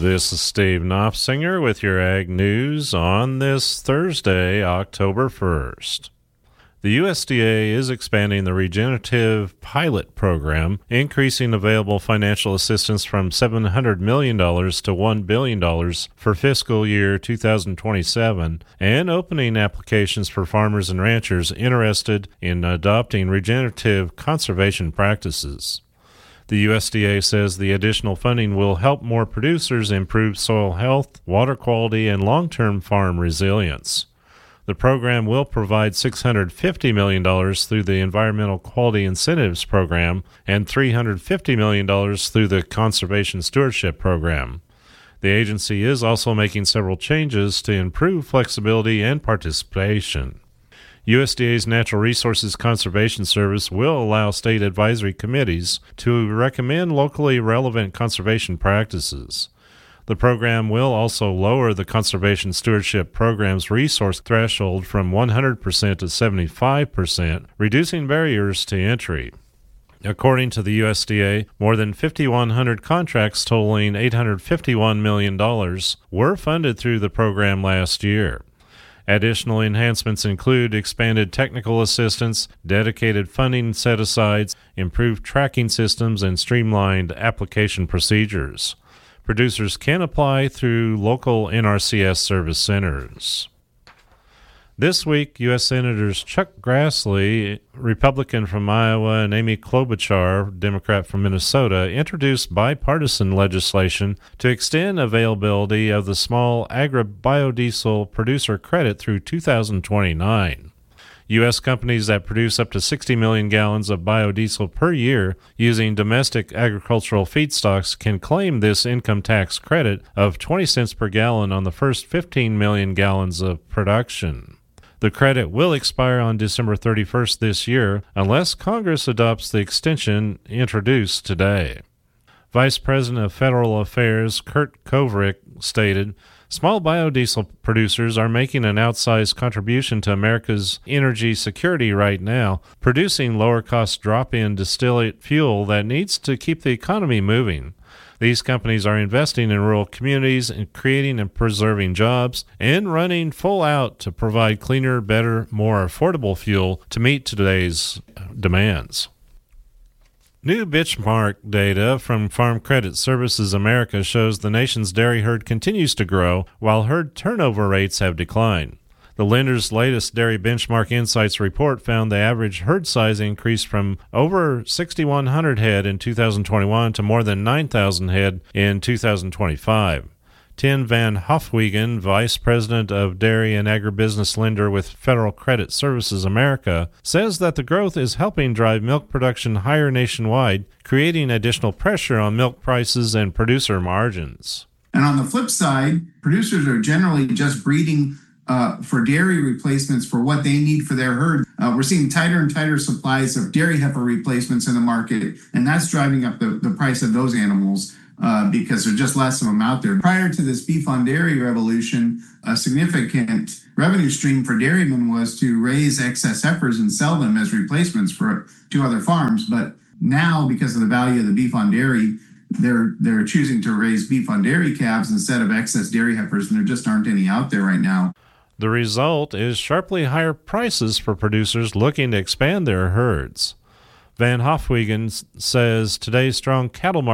This is Steve Knopfsinger with your Ag News on this Thursday, October 1st. The USDA is expanding the Regenerative Pilot Program, increasing available financial assistance from $700 million to $1 billion for fiscal year 2027, and opening applications for farmers and ranchers interested in adopting regenerative conservation practices. The USDA says the additional funding will help more producers improve soil health, water quality, and long-term farm resilience. The program will provide $650 million through the Environmental Quality Incentives Program and $350 million through the Conservation Stewardship Program. The agency is also making several changes to improve flexibility and participation. USDA's Natural Resources Conservation Service will allow state advisory committees to recommend locally relevant conservation practices. The program will also lower the Conservation Stewardship Program's resource threshold from 100% to 75%, reducing barriers to entry. According to the USDA, more than 5,100 contracts totaling $851 million were funded through the program last year. Additional enhancements include expanded technical assistance, dedicated funding set-asides, improved tracking systems, and streamlined application procedures. Producers can apply through local NRCS service centers. This week, U.S. Senators Chuck Grassley, Republican from Iowa, and Amy Klobuchar, Democrat from Minnesota, introduced bipartisan legislation to extend availability of the small agri-biodiesel producer credit through 2029. U.S. companies that produce up to 60 million gallons of biodiesel per year using domestic agricultural feedstocks can claim this income tax credit of 20 cents per gallon on the first 15 million gallons of production. The credit will expire on December 31st this year unless Congress adopts the extension introduced today. Vice President of Federal Affairs Kurt Kovrig stated, "Small biodiesel producers are making an outsized contribution to America's energy security right now, producing lower-cost drop-in distillate fuel that needs to keep the economy moving. These companies are investing in rural communities and creating and preserving jobs and running full out to provide cleaner, better, more affordable fuel to meet today's demands." New benchmark data from Farm Credit Services America shows the nation's dairy herd continues to grow while herd turnover rates have declined. The lender's latest Dairy Benchmark Insights report found the average herd size increased from over 6,100 head in 2021 to more than 9,000 head in 2025. Tim Van Hofwegen, Vice President of Dairy and Agribusiness Lender with Federal Credit Services America, says that the growth is helping drive milk production higher nationwide, creating additional pressure on milk prices and producer margins. And on the flip side, producers are generally just breeding for dairy replacements for what they need for their herd. We're seeing tighter and tighter supplies of dairy heifer replacements in the market, and that's driving up the price of those animals because there's just less of them out there. Prior to this beef on dairy revolution, a significant revenue stream for dairymen was to raise excess heifers and sell them as replacements to other farms. But now, because of the value of the beef on dairy, they're choosing to raise beef on dairy calves instead of excess dairy heifers, and there just aren't any out there right now. The result is sharply higher prices for producers looking to expand their herds. Van Hofwegen says today's strong cattle market